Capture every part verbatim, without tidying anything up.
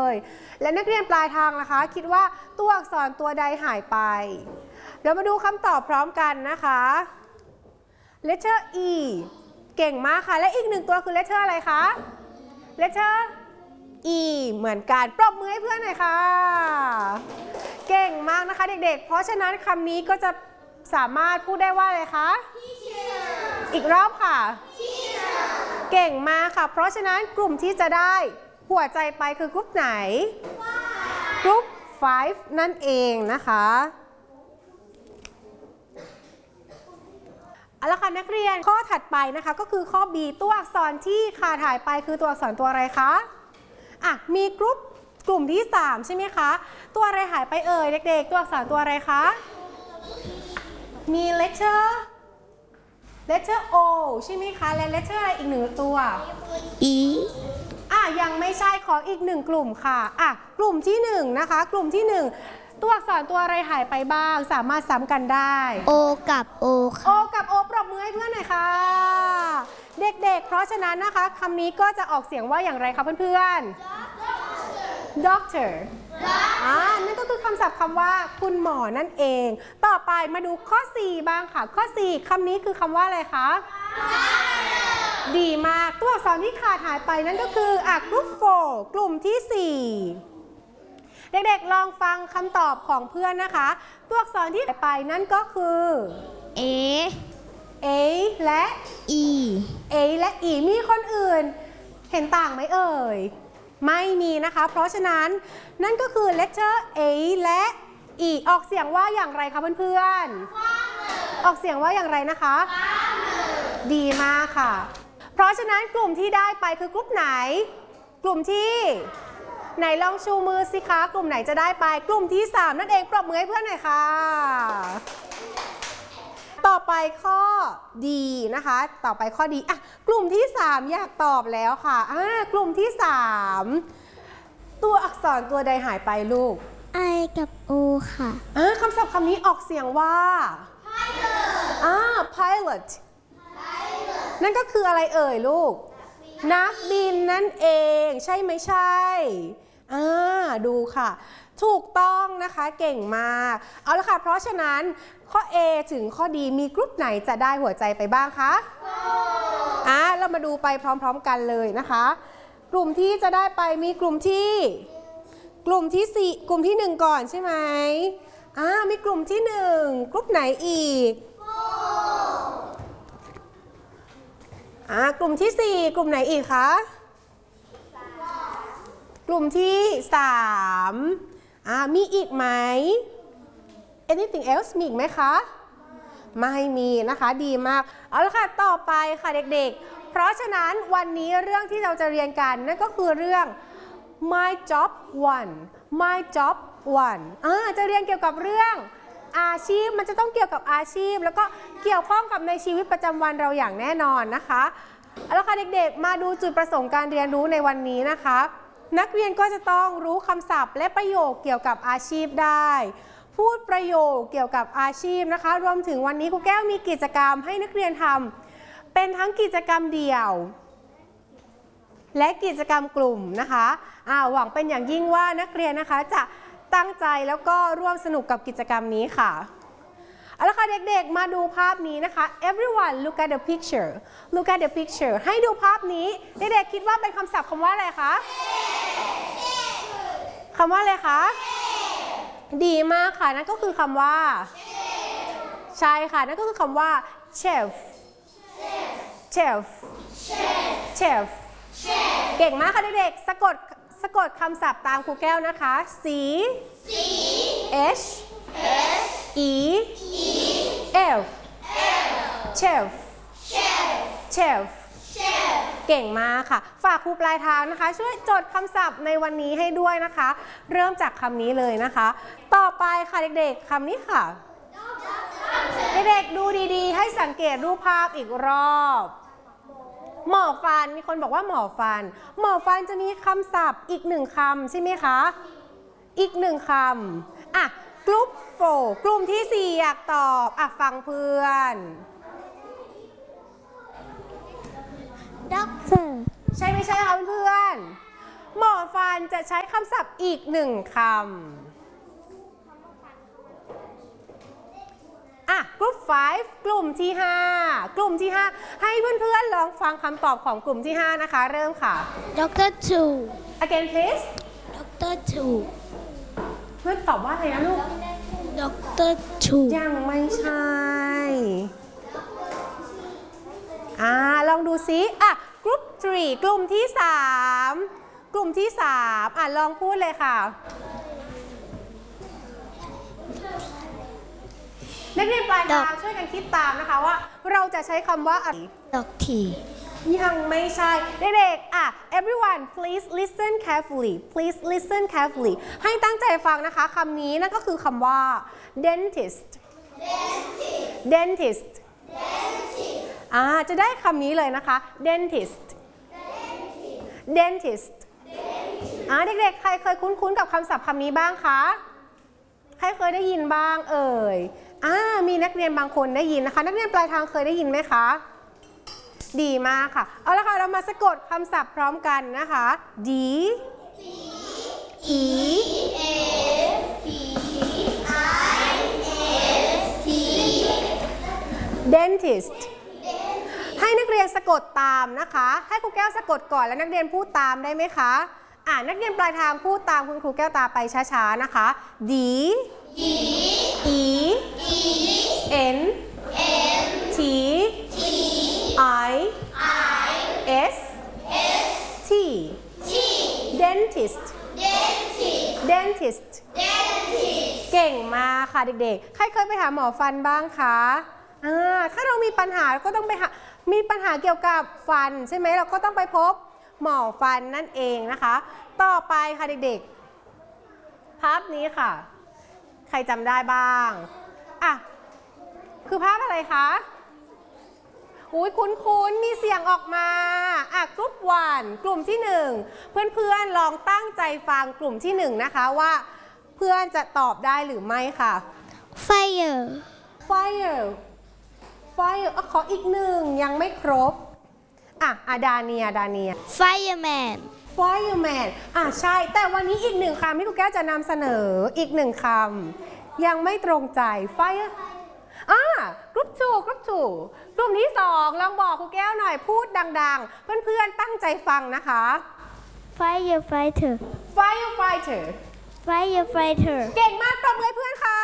และนักเรียนปลายทางนะคะคิดว่าตัวอักษรตัวใดหายไปเรามาดูคำตอบพร้อมกันนะคะ letter E เก่งมากค่ะและอีกหนึ่งตัวคือ letter อะไรคะ letter E เหมือนกันปรบมือให้เพื่อนหน่อยค่ะเก่งมากนะคะเด็กๆเพราะฉะนั้นคำนี้ก็จะสามารถพูดได้ว่าอะไรคะ อีกรอบค่ะ เก่งมากค่ะเพราะฉะนั้นกลุ่มที่จะได้หัวใจไปคือกลุ่มไหนกลุ่มห้านั่นเองนะคะเอาละค่ะนักเรียนข้อถัดไปนะคะก็คือข้อ B ตัวอักษรที่ขาดหายไปคือตัวอักษรตัวอะไรคะอ่ะมีกลุ่มกลุ่มที่สามใช่ไหมคะตัวอะไรหายไปเอ่ยเด็กๆตัวอักษรตัวอะไรคะมี letter letter O ใช่ไหมคะและ letter อะไรอีกหนึ่งตัว E อ่ะยังไม่ใช่ขออีกหนึ่งกลุ่มค่ะอ่ะกลุ่มที่หนึ่งนะคะกลุ่มที่หนึ่งตัวอักษรตัวอะไรหายไปบ้างสามารถซ้ำกันได้ O กับ O ค่ะ O กับ O ปรบมือให้เพื่อนหน่อยค่ะเด็กๆเพราะฉะนั้นนะคะคำนี้ก็จะออกเสียงว่าอย่างไรคะเพื่อนๆ doctor อ่านั่นก็คือคำศัพท์คำว่าคุณหมอนั่นเองต่อไปมาดูข้อสี่บ้างค่ะข้อสี่คำนี้คือคำว่าอะไรคะดีมากตัวอักษรที่ขาดหายไปนั่นก็คืออ่ะกลุ่มโฟร์กลุ่มที่สี่เด็กๆลองฟังคำตอบของเพื่อนนะคะตัวอักษรที่หายไปนั่นก็คือ A A และ E A และ E มีคนอื่นเห็นต่างไหมเอ่ยไม่มีนะคะเพราะฉะนั้นนั่นก็คือ letter A และ E ออกเสียงว่าอย่างไรคะเพื่อนๆออกเสียงว่าอย่างไรนะคะดีมากค่ะเพราะฉะนั้นกลุ่มที่ได้ไปคือกลุ่มไหนกลุ่มที่ไหนลองชูมือสิคะกลุ่มไหนจะได้ไปกลุ่มที่สามนั่นเองปรบมือให้เพื่อนหน่อยค่ะต่อไปข้อดีนะคะต่อไปข้อดีอ่ะกลุ่มที่สามอยากตอบแล้วค่ะอ่ากลุ่มที่สามตัวอักษรตัวใดหายไปลูก I กับ O ค่ะอ่าคำศัพท์คำนี้ออกเสียงว่า pilot อ่า pilot นั่นก็คืออะไรเอ่ยลูกนักบินนั่นเองใช่ไหมใช่อ่าดูค่ะถูกต้องนะคะเก่งมากเอาละค่ะเพราะฉะนั้นข้อ A ถึงข้อ D มีกลุ่มไหนจะได้หัวใจไปบ้างคะอ่าเรามาดูไปพร้อมๆกันเลยนะคะกลุ่มที่จะได้ไปมีกลุ่มที่กลุ่มที่สี่กลุ่มที่หนึ่งก่อนใช่ไหมอ่ามีกลุ่มที่หนึ่งกลุ่มไหนอีกอ่ากลุ่มที่สี่กลุ่มไหนอีกคะกลุ่มที่สามอ่ามีอีกไหม anything else มีอีกไหมคะไม่มีนะคะดีมากเอาละค่ะต่อไปค่ะเด็กๆเพราะฉะนั้นวันนี้เรื่องที่เราจะเรียนกันนั่นก็คือเรื่อง my job one my job one อ่าจะเรียนเกี่ยวกับเรื่องอาชีพมันจะต้องเกี่ยวกับอาชีพแล้วก็เกี่ยวข้องกับในชีวิตประจำวันเราอย่างแน่นอนนะคะเอาละค่ะเด็กๆมาดูจุดประสงค์การเรียนรู้ในวันนี้นะคะนักเรียนก็จะต้องรู้คำศัพท์และประโยคเกี่ยวกับอาชีพได้พูดประโยคเกี่ยวกับอาชีพนะคะรวมถึงวันนี้ครูแก้วมีกิจกรรมให้นักเรียนทำเป็นทั้งกิจกรรมเดี่ยวและกิจกรรมกลุ่มนะคะอ่าหวังเป็นอย่างยิ่งว่านักเรียนนะคะจะตั้งใจแล้วก็ร่วมสนุกกับกิจกรรมนี้ค่ะเอาละค่ะเด็กๆมาดูภาพนี้นะคะ everyone look at the picture look at the picture ให้ดูภาพนี้เด็กๆคิดว่าเป็นคำศัพท์คำว่าอะไรคะคำว่าอะไรคะดีมากค่ะนั่นก็คือคำว่าใช่ค่ะนั่นก็คือคำว่า chef chef chef เก่งมากค่ะเด็กๆสะกดสะกดคำศัพท์ตามครูแก้วนะคะ C H E F chef chef เก่งมากค่ะฝากครูปลายทางนะคะช่วยจดคำศัพท์ในวันนี้ให้ด้วยนะคะเริ่มจากคำนี้เลยนะคะต่อไปค่ะเด็กๆคำนี้ค่ะเด็กๆดูดีๆให้สังเกตรูปภาพอีกรอบหมอฟันมีคนบอกว่าหมอฟันหมอฟันจะมีคำศัพท์อีกหนึ่งคำใช่ไหมคะอีกหนึ่งคำอ่ะกลุ่มโฟกลุ่มที่สี่อยากตอบอ่ะฟังเพื่อน Doctor ใช่ไม่ใช่คะเพื่อนหมอฟันจะใช้คำศัพท์อีกหนึ่งคำอ่ะ group five กลุ่มที่ห้ากลุ่มที่ห้าให้เพื่อนๆลองฟังคำตอบของกลุ่มที่ห้านะคะเริ่มค่ะด็อกเตอร์ ทู again please ด็อกเตอร์ ทูเพื่อนตอบว่าอะไรนะลูกด็อกเตอร์ ทูยังไม่ใช่อ่าลองดูซิอ่ะ group three กลุ่มที่สามกลุ่มที่สามอ่ะลองพูดเลยค่ะนักเรียนปลายทางช่วยกันคิดตามนะคะว่าเราจะใช้คำว่าอะไรด็อกทียังไม่ใช่เด็กๆอ่ะ everyone please listen carefully please listen carefully ให้ตั้งใจฟังนะคะคำนี้นั่นก็คือคำว่า dentist dentist อ่าจะได้คำนี้เลยนะคะ dentist dentist อ่าเด็กๆใครเคยคุ้นๆกับคำศัพท์คำนี้บ้างคะใครเคยได้ยินบ้างเอ่ยอ่ามีนักเรียนบางคนได้ยินนะคะนักเรียนปลายทางเคยได้ยินไหมคะดีมากค่ะเอาละค่ะเรามาสะกดคำศัพท์พร้อมกันนะคะ D E dentist ให้นักเรียนสะกดตามนะคะให้ครูแก้วสะกดก่อนแล้วนักเรียนพูดตามได้ไหมคะอ่านักเรียนปลายทางพูดตามคุณครูแก้วตาไปช้าๆนะคะ D E N T I S T dentist dentist เก่งมากค่ะเด็กๆใครเคยไปหาหมอฟันบ้างคะอ่าถ้าเรามีปัญหาก็ต้องไปหามีปัญหาเกี่ยวกับฟันใช่ไหมเราก็ต้องไปพบหมอฟันนั่นเองนะคะต่อไปค่ะเด็กๆภาพนี้ค่ะใครจำได้บ้างอ่ะคือภาพอะไรคะอุ้ยคุ้นๆมีเสียงออกมาอ่ะกลุ่มวันกลุ่มที่หนึ่งเพื่อนๆลองตั้งใจฟังกลุ่มที่หนึ่งนะคะว่าเพื่อนจะตอบได้หรือไม่ค่ะ Fire Fire Fire อ่ะขออีกหนึ่งยังไม่ครบอ่ะอะดาเนียดาเนีย Fireman Fireman อ่ะใช่แต่วันนี้อีกหนึ่งคำที่ครูแก้วจะนำเสนออีกหนึ่งคำยังไม่ตรงใจ Fire อ่ากรุ๊ปทูกรุ๊ปทูกลุ่มที่สองลองบอกครูแก้วหน่อยพูดดังๆเพื่อนๆตั้งใจฟังนะคะ Firefighter Firefighter Firefighter เก่งมากปรบมือให้เพื่อนค่ะ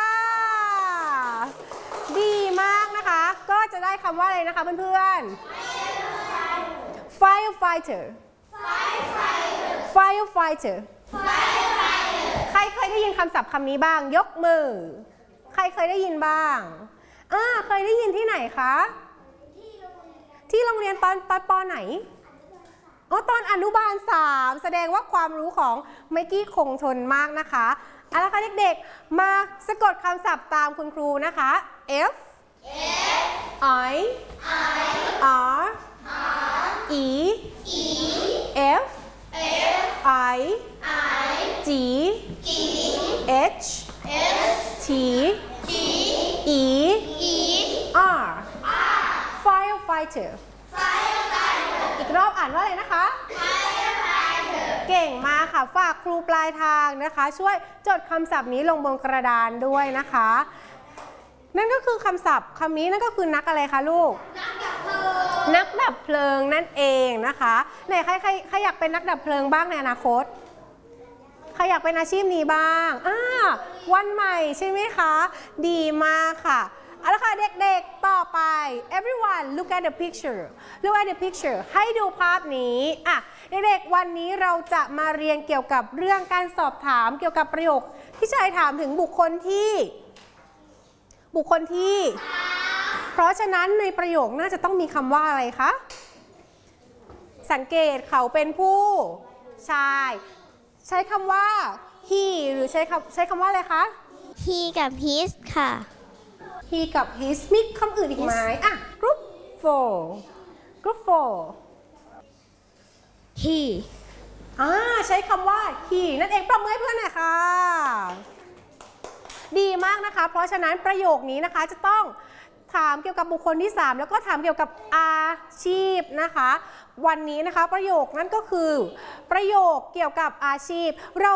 ดีมากนะคะก็จะได้คำว่าอะไรนะคะเพื่อนๆ Firefighter Firefighter ใครเคยได้ยินคำศัพท์คำนี้บ้างยกมือใครเคยได้ยินบ้างอ่าเคยได้ยินที่ไหนคะที่โรงเรียนตอนตอนป.ไหนอ๋อตอนอนุบาลสามแสดงว่าความรู้ของไมกี้คงทนมากนะคะเอาละค่ะเด็กๆมาสะกดคำศัพท์ตามคุณครูนะคะ F I R E F I G H T E R Firefighter อีกรอบอ่านว่าอะไรนะคะ เก่งมากค่ะฝากครูปลายทางนะคะช่วยจดคำศัพท์นี้ลงบนกระดานด้วยนะคะนั่นก็คือคำศัพท์คำนี้นั่นก็คือนักอะไรคะลูกนักดับเพลิงนั่นเองนะคะไหนใครใครใครอยากเป็นนักดับเพลิงบ้างในอนาคตใครอยากเป็นอาชีพนี้บ้างอ่าวันใหม่ใช่ไหมคะดีมากค่ะเอาละค่ะเด็กๆต่อไป everyone look at the picture look at the picture ให้ดูภาพนี้อ่ะเด็กๆวันนี้เราจะมาเรียนเกี่ยวกับเรื่องการสอบถามเกี่ยวกับประโยคที่ชายถามถึงบุคคลที่บุคคลที่เพราะฉะนั้นในประโยคน่าจะต้องมีคำว่าอะไรคะสังเกตเขาเป็นผู้ชายใช้คำว่า he หรือใช้คำใช้คำว่าอะไรคะ He กับ his ค่ะ he กับ his มีคำอื่นอีกไหมอ่ะ group four group four He อ่าใช้คำว่า he นั่นเองปรบมือให้เพื่อนหน่อยค่ะดีมากนะคะเพราะฉะนั้นประโยคนี้นะคะจะต้องถามเกี่ยวกับบุคคลที่สามแล้วก็ถามเกี่ยวกับอาชีพนะคะวันนี้นะคะประโยคนั้นก็คือประโยคเกี่ยวกับอาชีพเรา